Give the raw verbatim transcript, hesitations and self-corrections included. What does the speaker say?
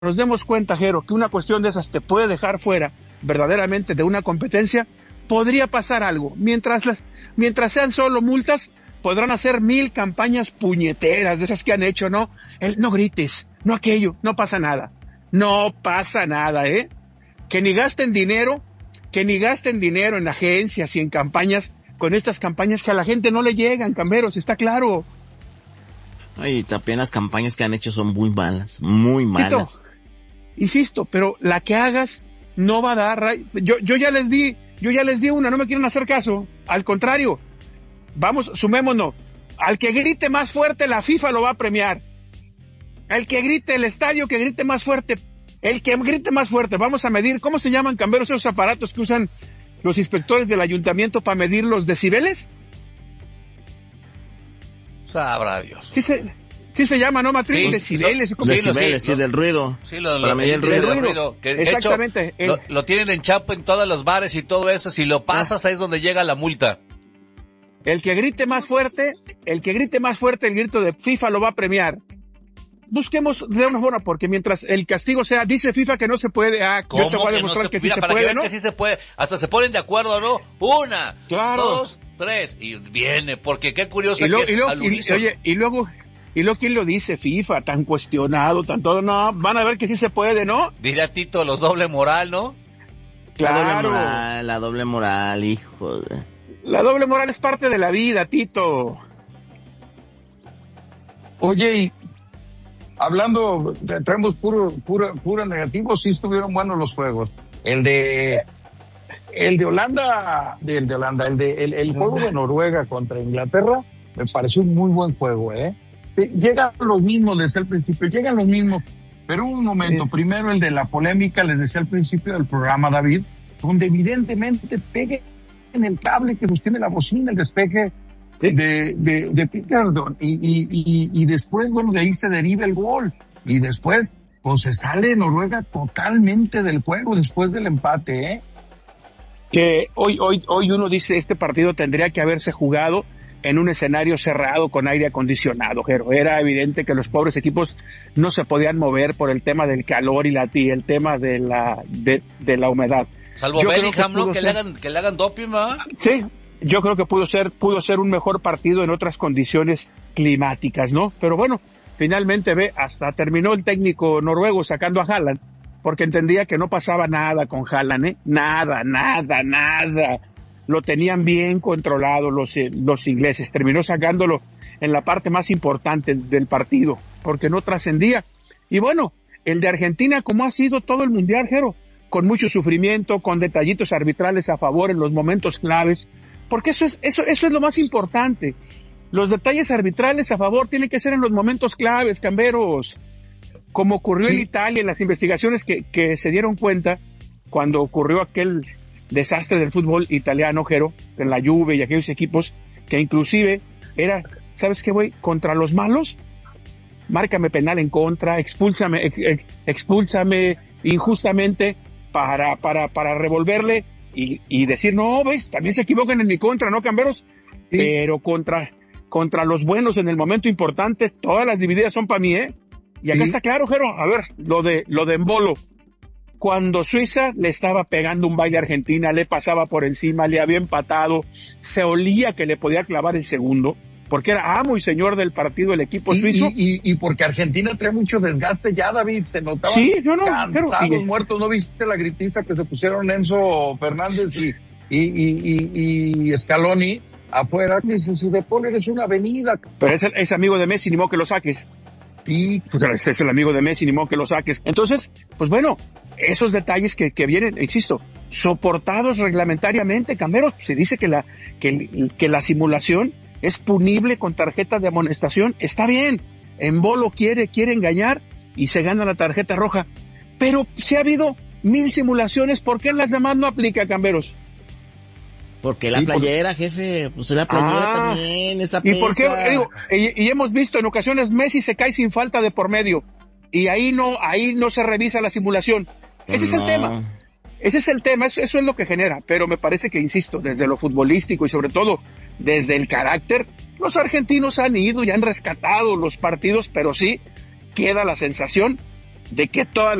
nos demos cuenta, Jero, que una cuestión de esas te puede dejar fuera verdaderamente de una competencia, podría pasar algo. Mientras las, mientras sean solo multas, podrán hacer mil campañas puñeteras de esas que han hecho, ¿no? El, no grites, no aquello, no pasa nada. No pasa nada, ¿eh? Que ni gasten dinero, que ni gasten dinero en agencias y en campañas, con estas campañas que a la gente no le llegan, Camberos, está claro. Ay, también las campañas que han hecho son muy malas, muy malas. Insisto, insisto, pero la que hagas no va a dar, yo, yo ya les di, yo ya les di una, no me quieren hacer caso, al contrario, vamos, sumémonos, al que grite más fuerte la FIFA lo va a premiar, el que grite el estadio, que grite más fuerte, el que grite más fuerte, vamos a medir, ¿cómo se llaman, Camberos, esos aparatos que usan los inspectores del ayuntamiento para medir los decibeles? Sabrá Dios. Sí se, sí se llama, ¿no, Matriz? Sí, decibeles. Sí, decibeles, sí, lo, del ruido. Sí, lo, lo, para medir el ruido. ruido. ruido que Exactamente. Hecho, el... lo, lo tienen en Chapo en todos los bares y todo eso. Si lo pasas, ah. ahí es donde llega la multa. El que grite más fuerte, el que grite más fuerte el grito de FIFA lo va a premiar. Busquemos de una forma, porque mientras el castigo sea, dice FIFA que no se puede, ah, yo te voy a demostrar no se, que mira, sí se para puede, que ¿no? que sí se puede, hasta se ponen de acuerdo, ¿no? Una, claro. dos, tres, y viene, porque qué curioso y lo, que es y lo, al y, oye, y luego, y luego quién lo dice, FIFA, tan cuestionado, tan todo, no, van a ver que sí se puede, ¿no? Diría Tito, los doble moral, ¿no? Claro. La doble moral, la doble moral, hijo de... La doble moral es parte de la vida, Tito. Oye, y hablando, traemos puro, puro, puro negativo, sí estuvieron buenos los juegos. El de, el de Holanda, el de Holanda, el de, el, el juego de Noruega contra Inglaterra, me pareció un muy buen juego, ¿eh? Llegan los mismos desde el principio, llegan los mismos, pero un momento, sí. Primero el de la polémica, les decía al principio del programa, David, donde evidentemente pegue en el cable que sostiene la bocina, el despeje sí. de, de, de Pickardon, y, y, y, y después, bueno, de ahí se deriva el gol, y después, pues se sale Noruega totalmente del juego después del empate, ¿eh? Que hoy, hoy, hoy uno dice, este partido tendría que haberse jugado en un escenario cerrado con aire acondicionado, pero era evidente que los pobres equipos no se podían mover por el tema del calor y, la, y el tema de la, de, de la humedad. Salvo Bellingham, ¿no? Que ser... le hagan, que le hagan doping, ¿verdad? Sí, yo creo que pudo ser, pudo ser un mejor partido en otras condiciones climáticas, ¿no? Pero bueno, finalmente ve, hasta terminó el técnico noruego sacando a Haaland, porque entendía que no pasaba nada con Haaland, ¿eh? Nada, nada, nada. Lo tenían bien controlado los, los ingleses. Terminó sacándolo en la parte más importante del partido, porque no trascendía. Y bueno, el de Argentina, como ha sido todo el mundial, Jero, con mucho sufrimiento, con detallitos arbitrales a favor en los momentos claves, porque eso es, eso, eso es lo más importante. Los detalles arbitrales a favor tienen que ser en los momentos claves, Camberos. Como ocurrió sí. en Italia, en las investigaciones que, que se dieron cuenta cuando ocurrió aquel desastre del fútbol italiano, Jero, en la Juve y aquellos equipos, que inclusive era, ¿sabes qué, güey? Contra los malos, márcame penal en contra, expúlsame, ex, ex, expúlsame injustamente para, para, para revolverle y, y decir, no, ves, también se equivocan en mi contra, ¿no, Camberos? Sí. Pero contra, contra los buenos en el momento importante, todas las divididas son para mí, ¿eh? Y acá sí. está claro, Jero, a ver, lo de, lo de Embolo. Cuando Suiza le estaba pegando un baile a Argentina, le pasaba por encima, le había empatado, se olía que le podía clavar el segundo, porque era amo y señor del partido el equipo y, suizo. Y, y, y porque Argentina trae mucho desgaste ya, David, se notaban sí, yo no, cansados, pero, y, muertos. ¿No viste la gritista que se pusieron Enzo Fernández y, y, y, y, y Scaloni afuera? Dicen, si De Paul eres una avenida. Pero es, es amigo de Messi, ni modo que lo saques. Sí, pues es el amigo de Messi, ni modo que lo saques. Entonces, pues bueno, esos detalles que, que vienen, insisto, soportados reglamentariamente, Camberos, se dice que la, que, que la simulación es punible con tarjeta de amonestación, está bien, Embolo quiere, quiere engañar y se gana la tarjeta roja, pero si ha habido mil simulaciones, ¿por qué en las demás no aplica, Camberos? Porque la sí, playera, por... jefe, pues la playera ah, también, esa pesa. ¿Y por qué? Digo, y, y hemos visto en ocasiones Messi se cae sin falta de por medio, y ahí no, ahí no se revisa la simulación. Ese no. es el tema. Ese es el tema, eso, eso es lo que genera, pero me parece que, insisto, desde lo futbolístico y sobre todo desde el carácter, los argentinos han ido y han rescatado los partidos, pero sí queda la sensación de que todas